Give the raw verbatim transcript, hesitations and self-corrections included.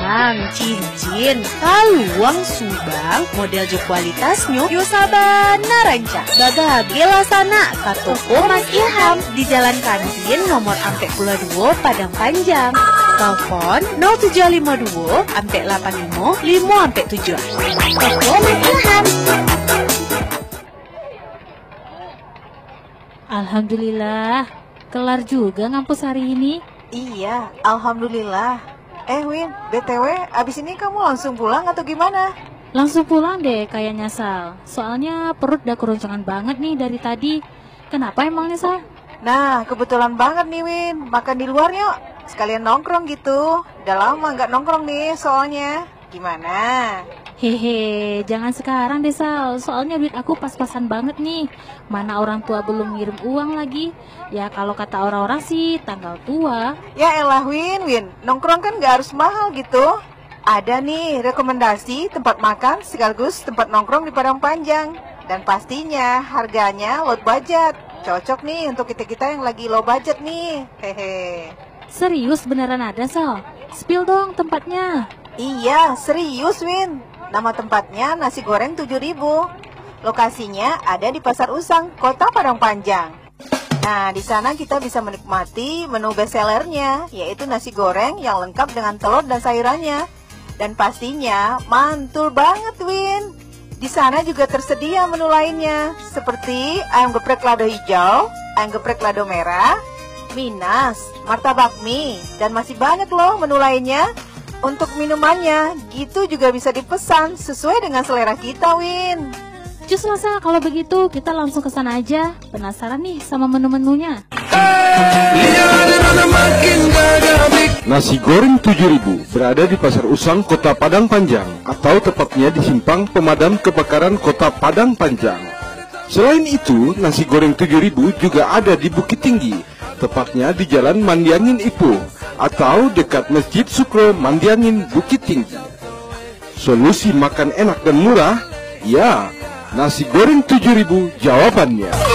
gelang, cincin, taluang subang, model jo kualitasnya, yo sabana ranca. Babage lasana ka toko Mas Ilham di Jalan Kantin nomor ampe puluh dua Padang Panjang. Telepon nol tujuh lima dua ampe delapan lima lima ampe tujuh. Toko Mas Ilham. Alhamdulillah, kelar juga ngampus hari ini. Iya, alhamdulillah. Eh Win, B T W abis ini kamu langsung pulang atau gimana? Langsung pulang deh kayaknya Sal. Soalnya perut udah keroncongan banget nih dari tadi. Kenapa emangnya Sal? Nah, kebetulan banget nih Win, makan di luar yuk. Sekalian nongkrong gitu. Udah lama nggak nongkrong nih soalnya. Gimana? Hehe, jangan sekarang deh Sal. Soalnya duit aku pas-pasan banget nih. Mana orang tua belum ngirim uang lagi. Ya kalau kata orang-orang sih tanggal tua. Ya elah Win, Win, nongkrong kan nggak harus mahal gitu. Ada nih rekomendasi tempat makan sekaligus tempat nongkrong di Padang Panjang. Dan pastinya harganya low budget. Cocok nih untuk kita-kita yang lagi low budget nih. Hehe. Serius beneran ada Sal? Spill dong tempatnya. Iya, serius Win. Nama tempatnya Nasi Goreng tujuh ribu. Lokasinya ada di Pasar Usang, Kota Padang Panjang. Nah, di sana kita bisa menikmati menu bestsellernya, yaitu nasi goreng yang lengkap dengan telur dan sayurannya. Dan pastinya mantul banget, Win. Di sana juga tersedia menu lainnya, seperti ayam geprek lado hijau, ayam geprek lado merah, minas, martabak mie, dan masih banyak loh menu lainnya. Untuk minumannya, gitu juga bisa dipesan sesuai dengan selera kita, Win. Cus lah Sal, kalau begitu kita langsung ke sana aja. Penasaran nih sama menu-menunya. Nasi goreng tujuh ribu berada di Pasar Usang, Kota Padang Panjang, atau tepatnya di Simpang Pemadam Kebakaran Kota Padang Panjang. Selain itu, nasi goreng tujuh ribu juga ada di Bukit Tinggi, tepatnya di Jalan Mandiangin Ipoh, atau dekat Masjid Sukro Mandiangin Bukit Tinggi. Solusi makan enak dan murah? Ya, nasi goreng tujuh ribu jawabannya.